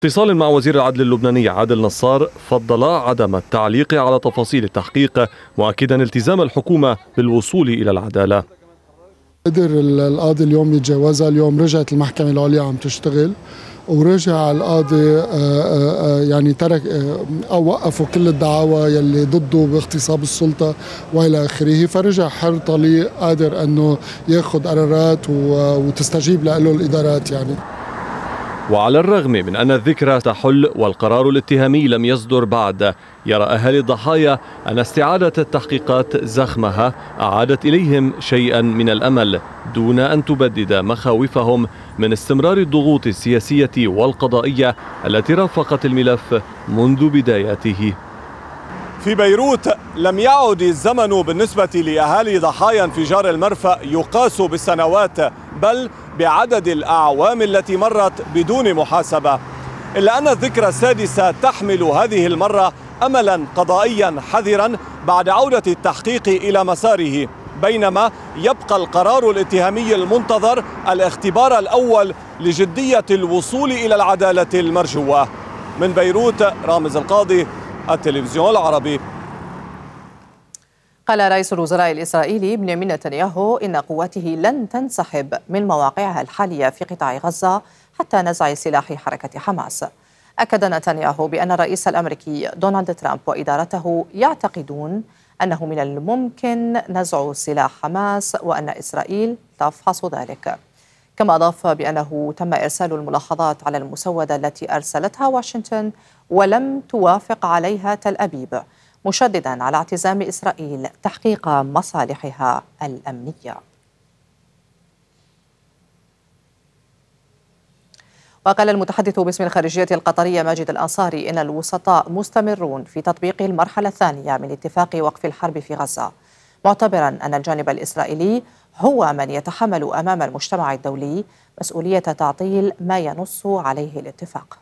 اتصال مع وزير العدل اللبناني عادل نصار فضل عدم التعليق على تفاصيل التحقيق، مؤكدا التزام الحكومة بالوصول إلى العدالة. قدر القاضي اليوم يتجاوزها. اليوم رجعت المحكمة العليا عم تشتغل، ورجع القاضي يعني ترك أو وقفوا كل الدعاوى يلي ضده باغتصاب السلطة وإلى آخره، فرجع حر طليق قادر أنه ياخذ قرارات وتستجيب له الإدارات يعني. وعلى الرغم من أن الذكرى تحل والقرار الاتهامي لم يصدر بعد، يرى أهالي الضحايا أن استعادة التحقيقات زخمها أعادت إليهم شيئا من الأمل، دون أن تبدد مخاوفهم من استمرار الضغوط السياسية والقضائية التي رافقت الملف منذ بداياته. في بيروت لم يعد الزمن بالنسبة لأهالي ضحايا انفجار المرفأ يقاس بالسنوات، بل بعدد الأعوام التي مرت بدون محاسبة، إلا أن الذكرى السادسة تحمل هذه المرة أملا قضائيا حذرا بعد عودة التحقيق إلى مساره، بينما يبقى القرار الاتهامي المنتظر الاختبار الأول لجدية الوصول إلى العدالة المرجوة. من بيروت رامز القاضي، التلفزيون العربي. قال رئيس الوزراء الإسرائيلي بنيامين نتنياهو إن قواته لن تنسحب من مواقعها الحالية في قطاع غزة حتى نزع سلاح حركة حماس. أكد نتنياهو بأن الرئيس الأمريكي دونالد ترامب وإدارته يعتقدون أنه من الممكن نزع سلاح حماس وأن إسرائيل تفحص ذلك. كما أضاف بأنه تم إرسال الملاحظات على المسودة التي أرسلتها واشنطن ولم توافق عليها تل أبيب، مشددا على اعتزام إسرائيل تحقيق مصالحها الأمنية. وقال المتحدث باسم الخارجية القطرية ماجد الأنصاري إن الوسطاء مستمرون في تطبيق المرحلة الثانية من اتفاق وقف الحرب في غزة، معتبرا أن الجانب الإسرائيلي هو من يتحمل أمام المجتمع الدولي مسؤولية تعطيل ما ينص عليه الاتفاق.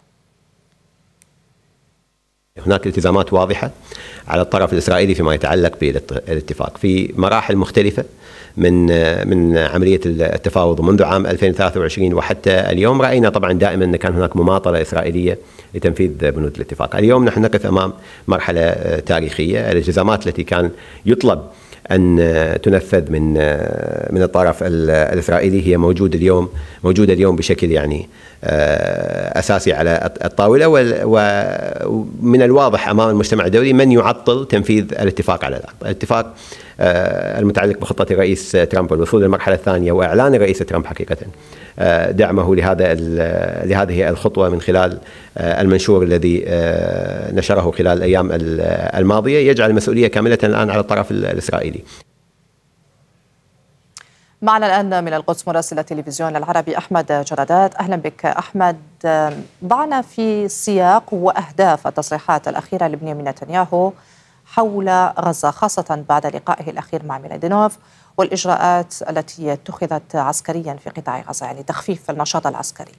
هناك التزامات واضحة على الطرف الإسرائيلي فيما يتعلق بالاتفاق في مراحل مختلفة من عملية التفاوض منذ عام 2023 وحتى اليوم. رأينا طبعا دائما أن كان هناك مماطلة إسرائيلية لتنفيذ بنود الاتفاق. اليوم نحن نقف أمام مرحلة تاريخية. الالتزامات التي كان يطلب أن تنفذ من الطرف الإسرائيلي هي موجودة اليوم بشكل يعني أساسي على الطاولة، ومن الواضح أمام المجتمع الدولي من يعطل تنفيذ الاتفاق على الاتفاق المتعلق بخطة الرئيس ترامب والوصول للمرحلة الثانية، وإعلان الرئيس ترامب حقيقة دعمه لهذه الخطوة من خلال المنشور الذي نشره خلال الأيام الماضية، يجعل المسؤولية كاملة الآن على الطرف الإسرائيلي. معنا الآن من القدس مراسل التلفزيون العربي أحمد جرادات. أهلا بك أحمد. ضعنا في سياق وأهداف التصريحات الأخيرة لبنيامين نتنياهو حول غزة، خاصة بعد لقائه الأخير مع ميلادينوف والإجراءات التي اتخذت عسكريا في قطاع غزة، يعني تخفيف النشاط العسكري.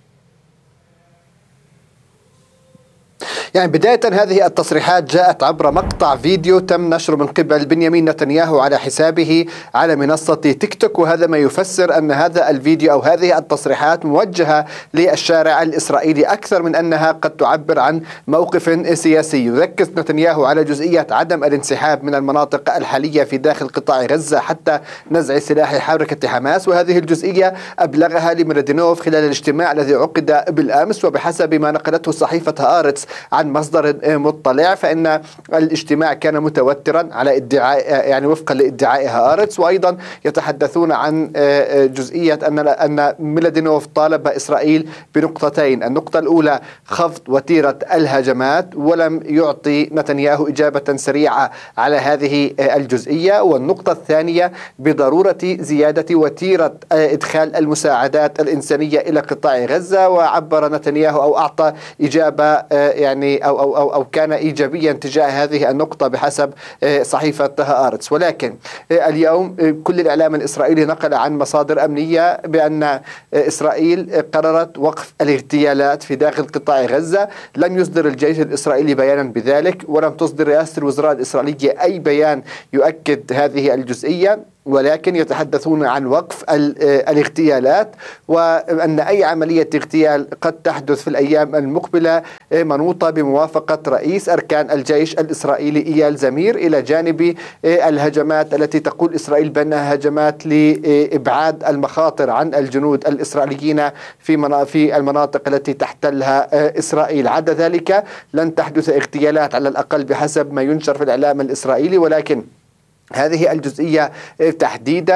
يعني بداية هذه التصريحات جاءت عبر مقطع فيديو تم نشره من قبل بنيامين نتنياهو على حسابه على منصة تيك توك، وهذا ما يفسر أن هذا الفيديو أو هذه التصريحات موجهة للشارع الإسرائيلي أكثر من أنها قد تعبر عن موقف سياسي. يركز نتنياهو على جزئية عدم الانسحاب من المناطق الحالية في داخل قطاع غزة حتى نزع سلاح حركة حماس، وهذه الجزئية أبلغها لميلادينوف خلال الاجتماع الذي عقد بالأمس. وبحسب ما نقلته صحيفة هآرتس عن مصدر مطلع فإن الاجتماع كان متوترا على ادعاء، يعني وفقا لادعاء هآرتس، وأيضا يتحدثون عن جزئية أن ميلادينوف طالب إسرائيل بنقطتين. النقطة الأولى خفض وتيرة الهجمات، ولم يعطي نتنياهو إجابة سريعة على هذه الجزئية. والنقطة الثانية بضرورة زيادة وتيرة إدخال المساعدات الإنسانية إلى قطاع غزة. وعبر نتنياهو أو أعطى إجابة يعني أو كان إيجابيا تجاه هذه النقطة بحسب صحيفة هآرتس. ولكن اليوم كل الإعلام الإسرائيلي نقل عن مصادر أمنية بأن إسرائيل قررت وقف الاغتيالات في داخل قطاع غزة. لم يصدر الجيش الإسرائيلي بيانا بذلك، ولم تصدر رئاسة الوزراء الإسرائيلية أي بيان يؤكد هذه الجزئية. ولكن يتحدثون عن وقف الاغتيالات، وأن أي عملية اغتيال قد تحدث في الأيام المقبلة منوطة بموافقة رئيس أركان الجيش الإسرائيلي إيال زمير، إلى جانب الهجمات التي تقول إسرائيل بأنها هجمات لإبعاد المخاطر عن الجنود الإسرائيليين في المناطق التي تحتلها إسرائيل. عدا ذلك لن تحدث اغتيالات على الأقل بحسب ما ينشر في الإعلام الإسرائيلي، ولكن هذه الجزئية تحديدا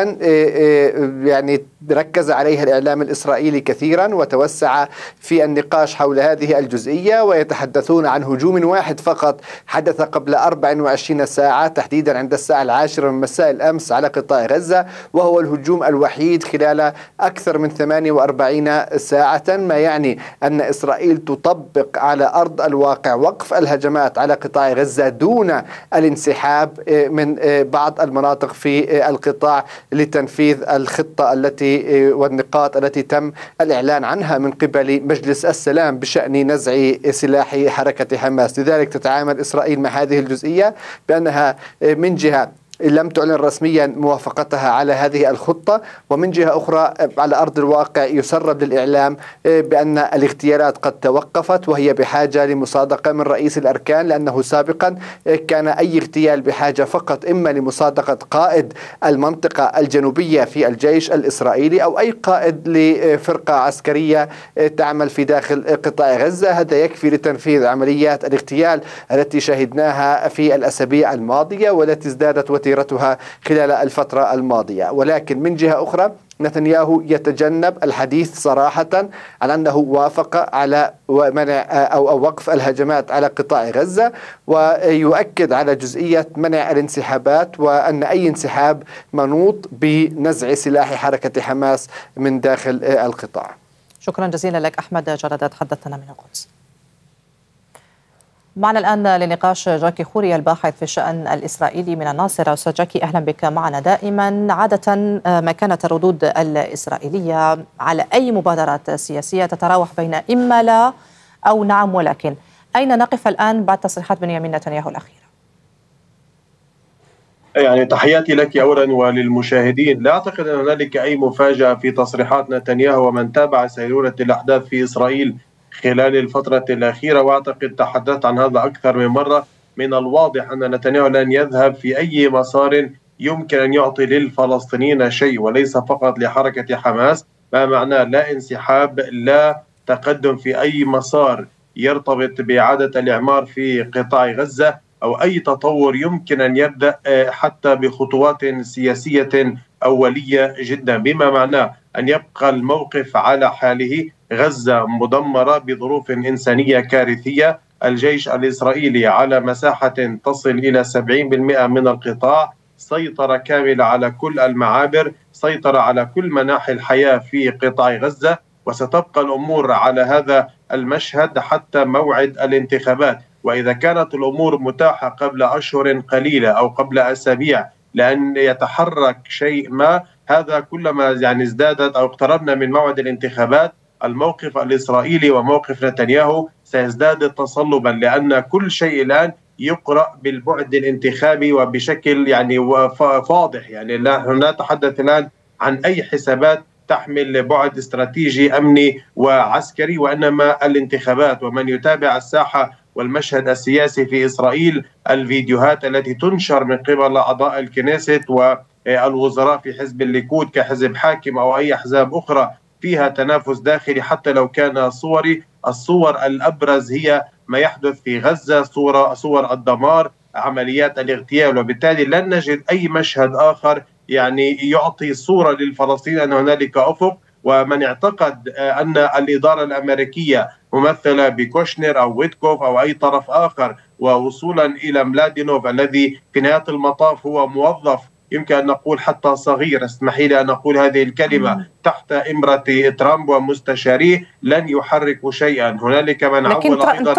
يعني ركز عليها الإعلام الإسرائيلي كثيرا وتوسع في النقاش حول هذه الجزئية، ويتحدثون عن هجوم واحد فقط حدث قبل 24 ساعة تحديدا عند الساعة 10 من مساء الأمس على قطاع غزة، وهو الهجوم الوحيد خلال أكثر من 48 ساعة، ما يعني أن إسرائيل تطبق على أرض الواقع وقف الهجمات على قطاع غزة دون الانسحاب من بعض المناطق في القطاع لتنفيذ الخطة التي والنقاط التي تم الإعلان عنها من قبل مجلس السلام بشأن نزع سلاح حركة حماس. لذلك تتعامل إسرائيل مع هذه الجزئية بأنها من جهة لم تعلن رسميا موافقتها على هذه الخطة، ومن جهة أخرى على أرض الواقع يسرب للإعلام بأن الاغتيالات قد توقفت وهي بحاجة لمصادقة من رئيس الأركان، لأنه سابقا كان أي اغتيال بحاجة فقط إما لمصادقة قائد المنطقة الجنوبية في الجيش الإسرائيلي أو أي قائد لفرقة عسكرية تعمل في داخل قطاع غزة. هذا يكفي لتنفيذ عمليات الاغتيال التي شهدناها في الأسابيع الماضية والتي ازدادت وتيرتها خلال الفترة الماضية. ولكن من جهة أخرى نتنياهو يتجنب الحديث صراحة عن أنه وافق على منع أو وقف الهجمات على قطاع غزة، ويؤكد على جزئية منع الانسحابات وأن أي انسحاب منوط بنزع سلاح حركة حماس من داخل القطاع. شكرا جزيلا لك أحمد جردة، تحدثنا من القدس. معنا الآن لنقاش جاكي خوري الباحث في الشأن الإسرائيلي من الناصرة. أستاذ جاكي، أهلا بك معنا دائما. عادة ما كانت الردود الإسرائيلية على أي مبادرات سياسية تتراوح بين إما لا أو نعم، ولكن أين نقف الآن بعد تصريحات بنيامين نتنياهو الأخيرة؟ يعني تحياتي لك أولا وللمشاهدين. لا أعتقد أن هنالك أي مفاجأة في تصريحات نتنياهو ومن تابع سيرورة الأحداث في إسرائيل خلال الفترة الأخيرة، وأعتقد تحدثت عن هذا أكثر من مرة. من الواضح أن نتنياهو لن يذهب في أي مسار يمكن أن يعطي للفلسطينيين شيء وليس فقط لحركة حماس، ما معناه لا انسحاب لا تقدم في أي مسار يرتبط بإعادة الإعمار في قطاع غزة أو أي تطور يمكن أن يبدأ حتى بخطوات سياسية أولية جدا، بما معناه أن يبقى الموقف على حاله. غزة مدمرة بظروف إنسانية كارثية، الجيش الإسرائيلي على مساحة تصل إلى 70% من القطاع، سيطرة كاملة على كل المعابر، سيطرة على كل مناحي الحياة في قطاع غزة، وستبقى الأمور على هذا المشهد حتى موعد الانتخابات. وإذا كانت الأمور متاحة قبل أشهر قليلة أو قبل أسابيع لأن يتحرك شيء ما، هذا كلما يعني ازدادت أو اقتربنا من موعد الانتخابات الموقف الإسرائيلي وموقف نتنياهو سيزداد تصلبا، لأن كل شيء الآن يقرأ بالبعد الانتخابي وبشكل يعني واضح. يعني لا نتحدث الآن عن أي حسابات تحمل بعد استراتيجي أمني وعسكري، وإنما الانتخابات. ومن يتابع الساحة والمشهد السياسي في إسرائيل، الفيديوهات التي تنشر من قبل أعضاء الكنيست والوزراء في حزب الليكود كحزب حاكم أو أي أحزاب أخرى فيها تنافس داخلي حتى لو كان صوري. الصور الأبرز هي ما يحدث في غزة، صور الدمار، عمليات الاغتيال، وبالتالي لن نجد أي مشهد آخر يعني يعطي صورة للفلسطينيين أن هنالك أفق. ومن اعتقد أن الإدارة الأمريكية ممثلة بكوشنر أو ويتكوف أو أي طرف آخر ووصولا إلى ملادينوف الذي في نهاية المطاف هو موظف يمكن أن نقول حتى صغير، اسمحي لي أن أقول هذه الكلمة، تحت إمرة ترامب ومستشاريه، لن يحركوا شيئا. هنالك من لكن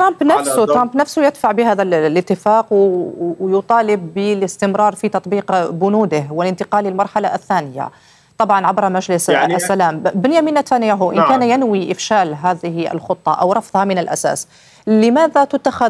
ترامب نفسه يدفع بهذا الاتفاق ويطالب بالاستمرار في تطبيق بنوده والانتقال للمرحلة الثانية طبعا عبر مجلس السلام. بنيامين نتنياهو إن كان ينوي إفشال هذه الخطة أو رفضها من الأساس، لماذا تتخذ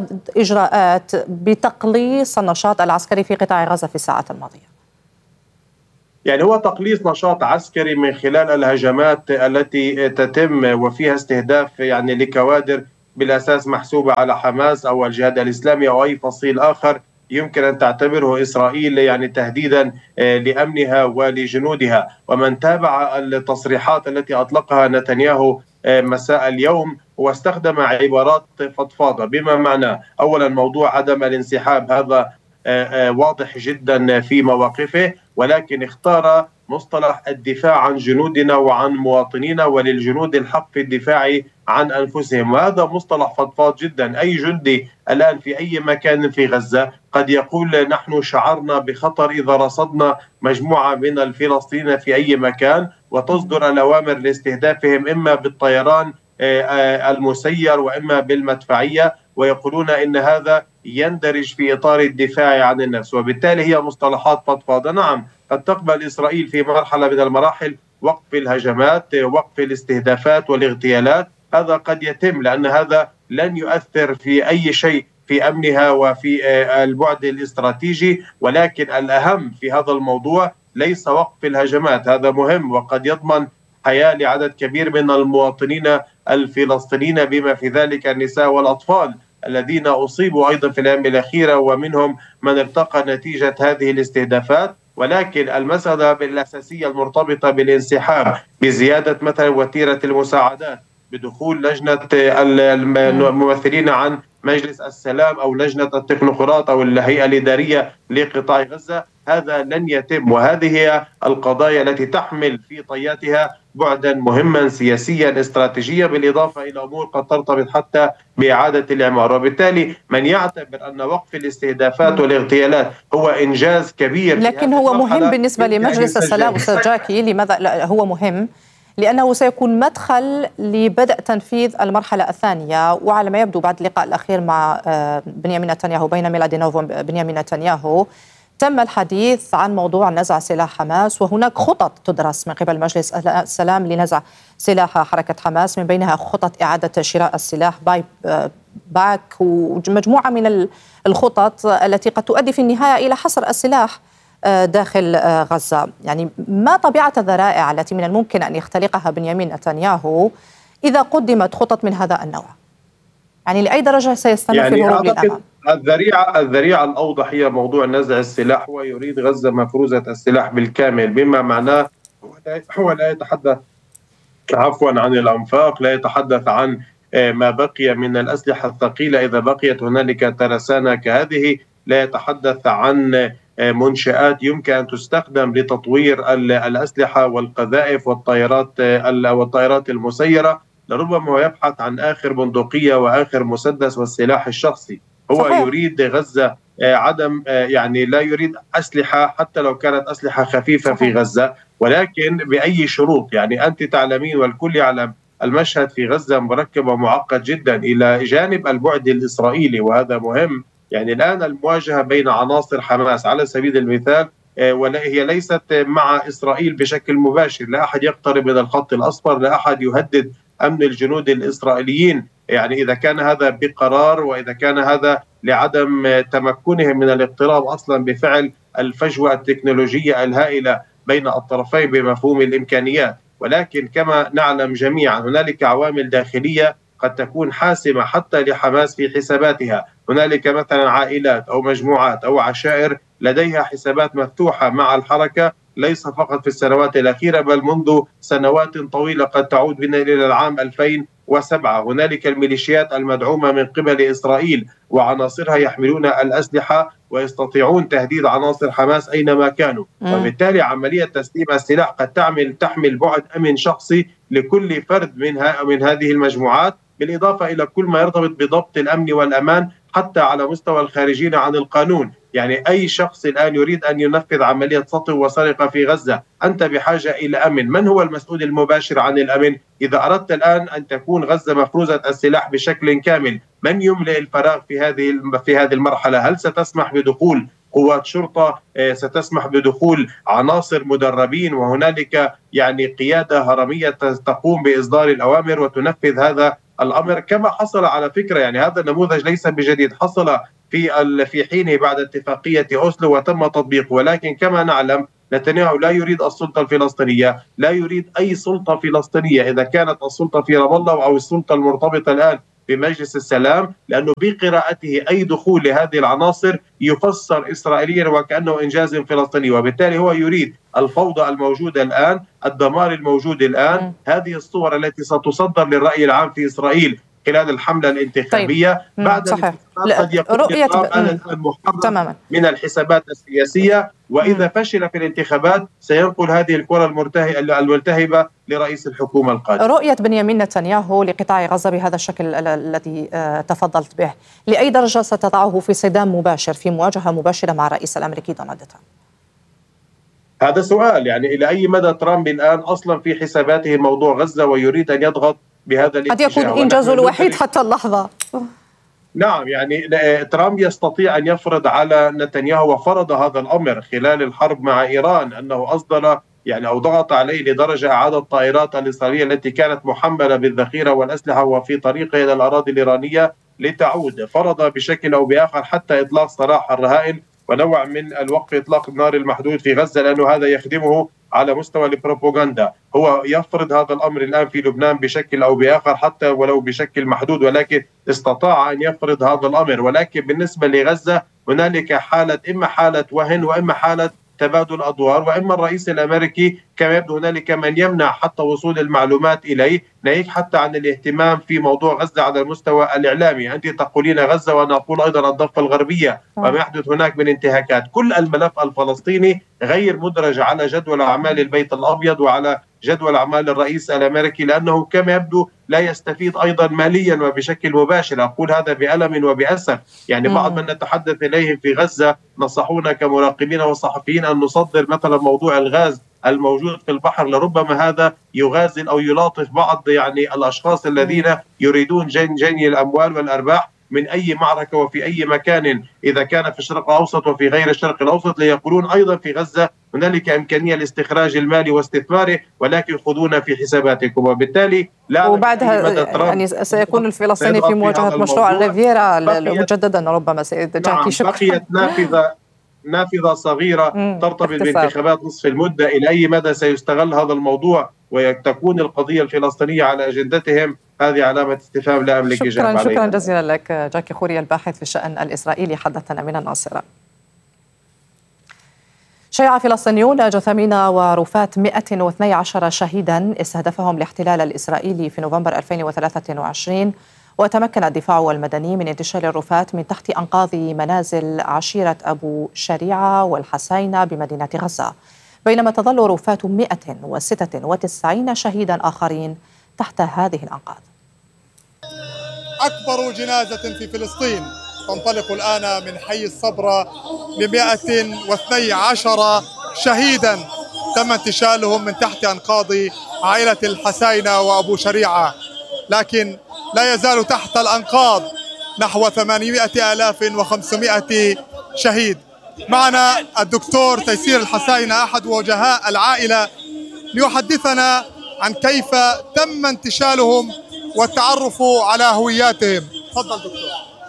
إجراءات بتقليص النشاط العسكري في قطاع غزة في الساعات الماضية؟ يعني هو تقليص نشاط عسكري من خلال الهجمات التي تتم وفيها استهداف يعني لكوادر بالأساس محسوبة على حماس أو الجهاد الإسلامي أو أي فصيل آخر يمكن أن تعتبره إسرائيل يعني تهديدا لأمنها ولجنودها. ومن تابع التصريحات التي أطلقها نتنياهو مساء اليوم واستخدم عبارات فضفاضة، بما معناه أولا موضوع عدم الانسحاب هذا واضح جدا في مواقفه، ولكن اختار مصطلح الدفاع عن جنودنا وعن مواطنينا، وللجنود الحق في الدفاع عن أنفسهم، وهذا مصطلح فضفاض جدا. أي جندي الآن في أي مكان في غزة قد يقول نحن شعرنا بخطر إذا رصدنا مجموعة من الفلسطينيين في أي مكان، وتصدر الأوامر لاستهدافهم إما بالطيران المسير وإما بالمدفعية، ويقولون إن هذا يندرج في إطار الدفاع عن النفس. وبالتالي هي مصطلحات فضفاضة. نعم، قد تقبل إسرائيل في مرحلة من المراحل وقف الهجمات، وقف الاستهدافات والاغتيالات، هذا قد يتم لأن هذا لن يؤثر في أي شيء في أمنها وفي البعد الاستراتيجي، ولكن الأهم في هذا الموضوع ليس وقف الهجمات، هذا مهم وقد يضمن حياة لعدد كبير من المواطنين الفلسطينيين بما في ذلك النساء والأطفال الذين أصيبوا أيضا في الأيام الأخيرة، ومنهم من ارتقى نتيجة هذه الاستهدافات. ولكن المسألة الأساسية المرتبطة بالانسحاب، بزيادة مثلا وتيرة المساعدات، بدخول لجنة الممثلين عن مجلس السلام أو لجنة التكنوقراط أو الهيئة الإدارية لقطاع غزة، هذا لن يتم. وهذه هي القضايا التي تحمل في طياتها بعدا مهما سياسيا استراتيجيا، بالإضافة إلى أمور قد ترتبط حتى بإعادة الإعمار. وبالتالي من يعتبر أن وقف الاستهدافات والاغتيالات هو إنجاز كبير، لكن هو مهم بالنسبة لمجلس السلام أستاذ جاكي. لماذا لا هو مهم؟ لأنه سيكون مدخل لبدء تنفيذ المرحلة الثانية. وعلى ما يبدو بعد اللقاء الأخير مع بنيامين نتنياهو، بين ميلادينوف وبنيامين نتنياهو، تم الحديث عن موضوع نزع سلاح حماس، وهناك خطط تدرس من قبل مجلس السلام لنزع سلاح حركة حماس، من بينها خطط إعادة شراء السلاح باي باك، ومجموعة من الخطط التي قد تؤدي في النهاية إلى حصر السلاح داخل غزة. يعني ما طبيعة الذرائع التي من الممكن أن يختلقها بنيامين نتنياهو إذا قدمت خطط من هذا النوع؟ يعني لأي درجة سيستمر في الهروب للأمام؟ الذريعة الأوضح هي موضوع نزع السلاح، ويريد غزة مفروزة السلاح بالكامل، بما معناه هو لا يتحدث عن الأنفاق، لا يتحدث عن ما بقي من الأسلحة الثقيلة إذا بقيت هنالك ترسانة كهذه، لا يتحدث عن منشآت يمكن أن تستخدم لتطوير الأسلحة والقذائف والطائرات المسيرة، لربما هو يبحث عن آخر بندقية وآخر مسدس والسلاح الشخصي. هو صحيح. يريد غزة عدم يعني لا يريد أسلحة حتى لو كانت أسلحة خفيفة صحيح. في غزة، ولكن بأي شروط. يعني أنت تعلمين والكل يعلم المشهد في غزة مركب ومعقد جدا، إلى جانب البعد الإسرائيلي، وهذا مهم. يعني الآن المواجهة بين عناصر حماس على سبيل المثال وهي ليست مع إسرائيل بشكل مباشر، لا أحد يقترب من الخط الأصفر، لا أحد يهدد أمن الجنود الإسرائيليين، يعني إذا كان هذا بقرار وإذا كان هذا لعدم تمكنهم من الاقتراب أصلا بفعل الفجوة التكنولوجية الهائلة بين الطرفين بمفهوم الإمكانيات. ولكن كما نعلم جميعا هنالك عوامل داخلية قد تكون حاسمة حتى لحماس في حساباتها. هنالك مثلا عائلات أو مجموعات أو عشائر لديها حسابات مفتوحة مع الحركة، ليس فقط في السنوات الأخيرة بل منذ سنوات طويلة قد تعود بنا إلى العام 2007. هنالك الميليشيات المدعومة من قبل إسرائيل وعناصرها يحملون الأسلحة ويستطيعون تهديد عناصر حماس أينما كانوا، وبالتالي عملية تسليم السلاح قد تحمل بعد أمن شخصي لكل فرد من هذه المجموعات، بالإضافة إلى كل ما يرتبط بضبط الأمن والأمان حتى على مستوى الخارجين عن القانون. يعني أي شخص الآن يريد أن ينفذ عملية سطو وسرقة في غزة، أنت بحاجة إلى أمن. من هو المسؤول المباشر عن الأمن؟ إذا أردت الآن أن تكون غزة مفروزة السلاح بشكل كامل، من يملئ الفراغ في هذه المرحلة؟ هل ستسمح بدخول قوات شرطة؟ ستسمح بدخول عناصر مدربين وهنالك يعني قيادة هرمية تقوم بإصدار الأوامر وتنفذ هذا الأمر، كما حصل على فكرة، يعني هذا النموذج ليس بجديد، حصل في حينه بعد اتفاقية أوسلو وتم تطبيقه. ولكن كما نعلم نتنياهو لا يريد السلطة الفلسطينية، لا يريد أي سلطة فلسطينية إذا كانت السلطة في رام الله أو السلطة المرتبطة الآن بمجلس السلام، لأنه بقراءته أي دخول لهذه العناصر يفسر إسرائيليا وكأنه إنجاز فلسطيني، وبالتالي هو يريد الفوضى الموجودة الآن، الدمار الموجود الآن، هذه الصور التي ستصدر للرأي العام في إسرائيل خلال الحملة الانتخابية. بعد قد يكون الآن محرم من الحسابات السياسية، وإذا فشل في الانتخابات سينقل هذه الكرة الملتهبة لرئيس الحكومة القادم. رؤية بنيامين نتنياهو لقطاع غزة بهذا الشكل الذي تفضلت به، لأي درجة ستضعه في صدام مباشر، في مواجهة مباشرة مع الرئيس الأمريكي دونالد ترامب؟ هذا سؤال، يعني إلى أي مدى ترامب الآن أصلا في حساباته موضوع غزة ويريد أن يضغط بهذا الاتجاه؟ قد يكون إنجازه الوحيد حتى اللحظة. نعم، يعني ترامب يستطيع أن يفرض على نتنياهو، وفرض هذا الأمر خلال الحرب مع إيران، أنه أصدر يعني أو ضغط عليه لدرجة أعاد الطائرات الإسرائيلية التي كانت محملة بالذخيرة والأسلحة وفي طريقها إلى الأراضي الإيرانية لتعود. فرض بشكل أو بآخر حتى إطلاق سراح الرهائن ونوع من الوقف إطلاق النار المحدود في غزة، لأنه هذا يخدمه على مستوى البروباغندا. هو يفرض هذا الأمر الآن في لبنان بشكل أو بآخر حتى ولو بشكل محدود، ولكن استطاع أن يفرض هذا الأمر. ولكن بالنسبة لغزة هنالك حالة، إما حالة وهن وإما حالة تبادل أدوار، وإما الرئيس الأمريكي كما يبدو هنالك من يمنع حتى وصول المعلومات إليه، ناهيك حتى عن الاهتمام في موضوع غزة على المستوى الإعلامي. أنت تقولين غزة وأنا أقول أيضا الضفة الغربية وما يحدث هناك من انتهاكات. كل الملف الفلسطيني غير مدرج على جدول أعمال البيت الأبيض وعلى جدول أعمال الرئيس الأمريكي، لأنه كما يبدو لا يستفيد أيضا ماليا وبشكل مباشر. أقول هذا بألم وبأسف، يعني بعض من نتحدث إليهم في غزة نصحونا كمراقبين وصحفيين أن نصدر مثلا موضوع الغاز الموجود في البحر، لربما هذا يغازل أو يلاطف بعض يعني الأشخاص الذين يريدون جني الأموال والأرباح من أي معركة وفي أي مكان، إذا كان في الشرق الأوسط وفي غير الشرق الأوسط، ليقولون أيضا في غزة هنالك إمكانية لاستخراج المال واستثماره، ولكن خذونا في حساباتكم. وبالتالي لا، وبعدها يعني سيكون الفلسطيني في مواجهة مشروع الريفيرا مجددا ربما. سيد جاكي، شكرا. بقيت نافذة صغيرة ترتبط بانتخابات نصف المدة. إلى أي مدى سيستغل هذا الموضوع وتكون القضية الفلسطينية على أجندتهم؟ هذه علامة استفهام لا أملك إجابة عليها. شكرا جزيلا لك جاكي خوري، الباحث في الشأن الإسرائيلي، حدثنا من الناصرة. شيع فلسطينيون جثامين ورفات 112 شهيدا استهدفهم الاحتلال الإسرائيلي في نوفمبر 2023، وتمكن الدفاع والمدني من انتشال الرفات من تحت أنقاض منازل عشيرة أبو شريعة والحسينة بمدينة غزة، بينما تظل رفات 196 شهيدا آخرين تحت هذه الأنقاض. أكبر جنازة في فلسطين تنطلق الآن من حي الصبرة ب 112 شهيدا تم انتشالهم من تحت أنقاض عائلة الحسينة وأبو شريعة، لكن لا يزال تحت الأنقاض نحو 800,500 شهيد. معنا الدكتور تيسير الحسينة أحد وجهاء العائلة ليحدثنا عن كيف تم انتشالهم والتعرف على هوياتهم. تفضل دكتور.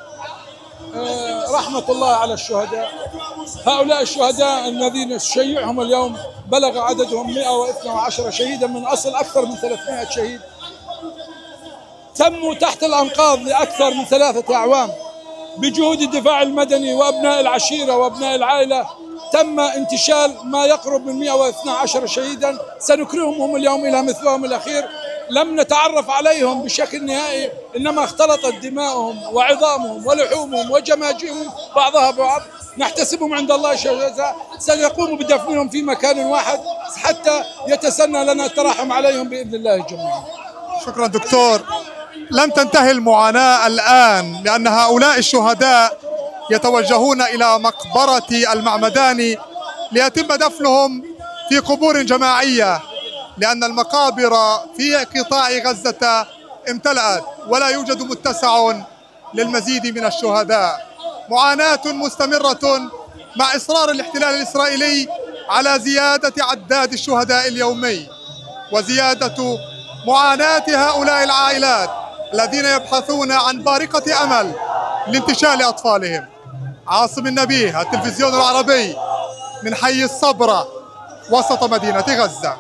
رحمة الله على الشهداء. هؤلاء الشهداء الذين شيعهم اليوم بلغ عددهم 112 شهيدا من أصل أكثر من 300 شهيد، تموا تحت الأنقاض لأكثر من 3 أعوام بجهود الدفاع المدني وأبناء العشيرة وأبناء العائلة. تم انتشال ما يقرب من 112 شهيدا، سنكرههم اليوم إلى مثواهم الأخير. لم نتعرف عليهم بشكل نهائي، إنما اختلطت دماؤهم وعظامهم ولحومهم وجماجمهم بعضها بعض. نحتسبهم عند الله شهداء، سنقوم بدفنهم في مكان واحد حتى يتسنى لنا الترحم عليهم بإذن الله جميعا. شكرا دكتور. لم تنتهي المعاناة الآن، لأن هؤلاء الشهداء يتوجهون إلى مقبرة المعمداني ليتم دفنهم في قبور جماعية، لأن المقابر في قطاع غزة امتلأت ولا يوجد متسع للمزيد من الشهداء. معاناة مستمرة مع إصرار الاحتلال الإسرائيلي على زيادة عداد الشهداء اليومي وزيادة معاناة هؤلاء العائلات الذين يبحثون عن بارقة أمل لانتشال أطفالهم. عاصم النبيه، التلفزيون العربي، من حي الصبرة وسط مدينة غزة.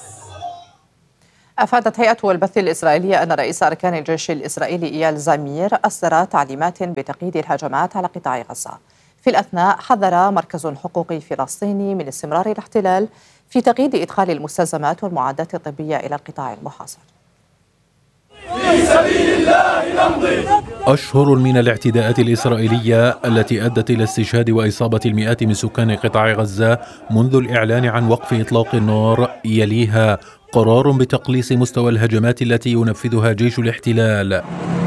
أفادت هيئة البث الإسرائيلية أن رئيس أركان الجيش الإسرائيلي إيال زمير أصدر تعليمات بتقييد الهجمات على قطاع غزة. في الأثناء حذر مركز حقوقي فلسطيني من استمرار الاحتلال في تقييد إدخال المستلزمات والمعدات الطبية إلى القطاع المحاصر. في سبيل الله نمضي. أشهر من الاعتداءات الإسرائيلية التي أدت إلى استشهاد وإصابة المئات من سكان قطاع غزة منذ الإعلان عن وقف إطلاق النار، يليها قرار بتقليص مستوى الهجمات التي ينفذها جيش الاحتلال.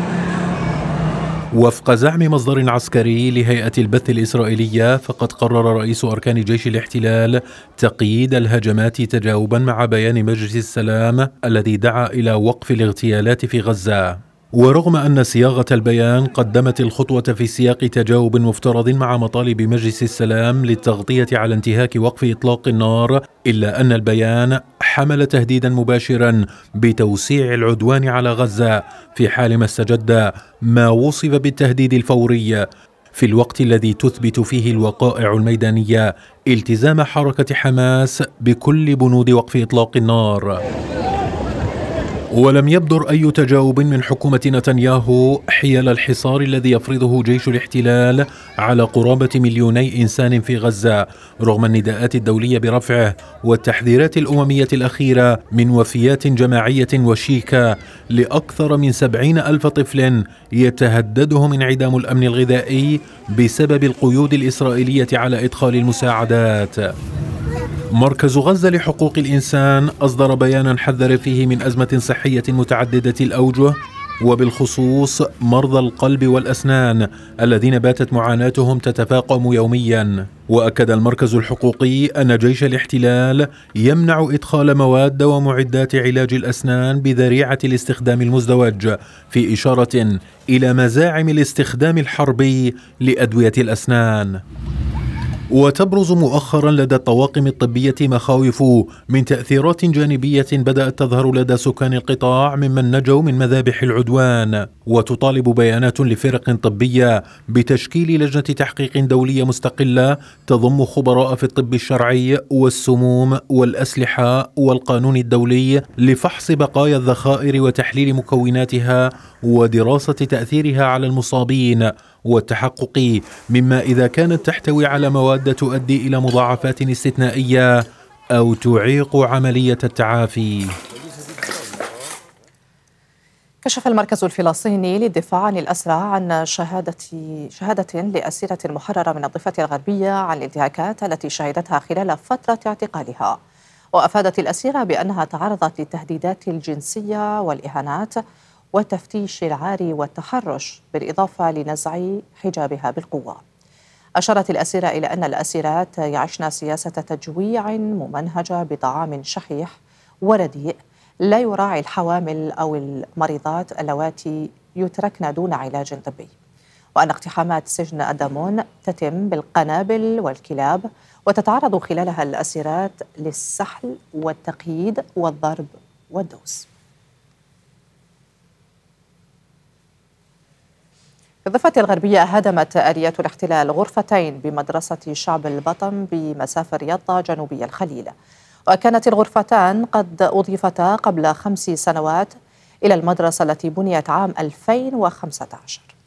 وفق زعم مصدر عسكري لهيئة البث الإسرائيلية، فقد قرر رئيس أركان جيش الاحتلال تقييد الهجمات تجاوبا مع بيان مجلس السلام الذي دعا إلى وقف الاغتيالات في غزة. ورغم أن صياغة البيان قدمت الخطوة في سياق تجاوب مفترض مع مطالب مجلس السلام للتغطية على انتهاك وقف إطلاق النار، إلا أن البيان حمل تهديدا مباشرا بتوسيع العدوان على غزة في حال ما استجد ما وصف بالتهديد الفوري، في الوقت الذي تثبت فيه الوقائع الميدانية التزام حركة حماس بكل بنود وقف إطلاق النار. ولم يبدر أي تجاوب من حكومة نتنياهو حيال الحصار الذي يفرضه جيش الاحتلال على قرابة 2 مليون إنسان في غزة، رغم النداءات الدولية برفعه والتحذيرات الأممية الأخيرة من وفيات جماعية وشيكة لأكثر من 70,000 طفل يتهددهم انعدام الأمن الغذائي بسبب القيود الإسرائيلية على إدخال المساعدات. مركز غزة لحقوق الإنسان أصدر بيانا حذر فيه من أزمة صحية متعددة الأوجه، وبالخصوص مرضى القلب والأسنان الذين باتت معاناتهم تتفاقم يوميا. وأكد المركز الحقوقي أن جيش الاحتلال يمنع إدخال مواد ومعدات علاج الأسنان بذريعة الاستخدام المزدوج، في إشارة إلى مزاعم الاستخدام الحربي لأدوية الأسنان. وتبرز مؤخرا لدى الطواقم الطبية مخاوف من تأثيرات جانبية بدأت تظهر لدى سكان القطاع ممن نجوا من مذابح العدوان، وتطالب بيانات لفرق طبية بتشكيل لجنة تحقيق دولية مستقلة تضم خبراء في الطب الشرعي والسموم والأسلحة والقانون الدولي لفحص بقايا الذخائر وتحليل مكوناتها ودراسة تأثيرها على المصابين، والتحقق مما إذا كانت تحتوي على مواد تؤدي إلى مضاعفات استثنائية أو تعيق عملية التعافي. كشف المركز الفلسطيني للدفاع عن الأسرى عن شهادة لأسيرة محررة من الضفة الغربية عن الانتهاكات التي شهدتها خلال فترة اعتقالها. وأفادت الأسيرة بأنها تعرضت للتهديدات الجنسية والإهانات والتفتيش العاري والتحرش، بالإضافة لنزع حجابها بالقوة. أشارت الأسيرة إلى أن الأسيرات يعشن سياسة تجويع ممنهجة بطعام شحيح ورديء لا يراعي الحوامل أو المريضات اللواتي يتركن دون علاج طبي، وأن اقتحامات سجن أدامون تتم بالقنابل والكلاب، وتتعرض خلالها الأسيرات للسحل والتقييد والضرب والدوس. في الضفة الغربية هدمت آليات الاحتلال غرفتين بمدرسة شعب البطن بمسافة رياضة جنوبي الخليل، وكانت الغرفتان قد أضيفتا قبل 5 سنوات إلى المدرسة التي بنيت عام 2015.